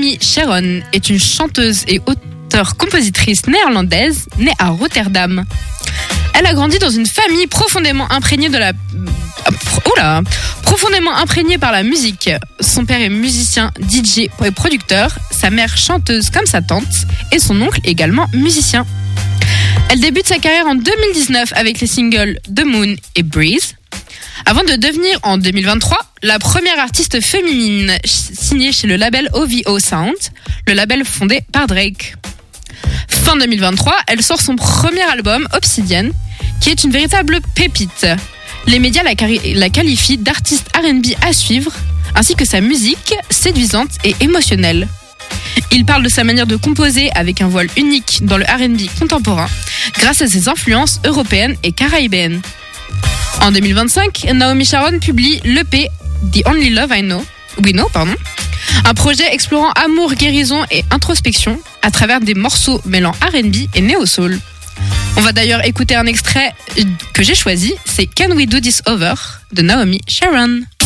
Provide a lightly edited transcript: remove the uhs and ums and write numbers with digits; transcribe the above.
Naomi Sharon est une chanteuse et auteure-compositrice néerlandaise née à Rotterdam. Elle a grandi dans une famille profondément imprégnée par la musique. Son père est musicien, DJ et producteur, sa mère chanteuse comme sa tante et son oncle également musicien. Elle débute sa carrière en 2019 avec les singles The Moon et Breeze, avant de devenir en 2023 la première artiste féminine signée chez le label OVO Sound, le label fondé par Drake. Fin 2023, elle sort son premier album, Obsidian, qui est une véritable pépite. Les médias la qualifient d'artiste R&B à suivre, ainsi que sa musique séduisante et émotionnelle. Il parle de sa manière de composer avec un voile unique dans le R&B contemporain, grâce à ses influences européennes et caribéennes. En 2025, Naomi Sharon publie l'EP The Only Love We Know, un projet explorant amour, guérison et introspection à travers des morceaux mêlant R&B et néo-soul. On va d'ailleurs écouter un extrait que j'ai choisi, c'est Can We Do This Over de Naomi Sharon.